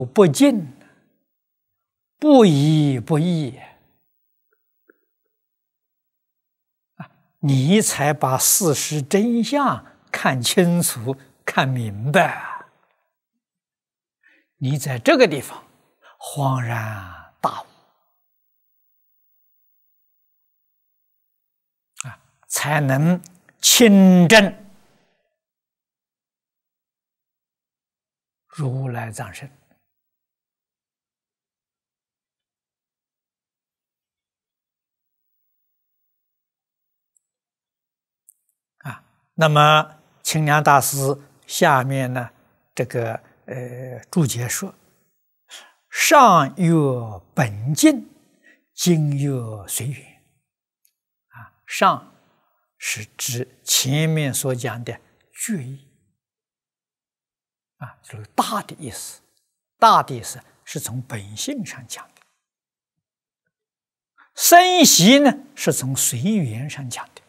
不尽，不疑不议你才把事实真相看清楚、看明白。你在这个地方恍然大悟才能亲证如来藏身。那么清凉大师下面呢，这个注解说：上曰本净，今曰随缘。上是指前面所讲的觉意就是大的意思。大的意思是从本性上讲的，生习呢是从随缘上讲的。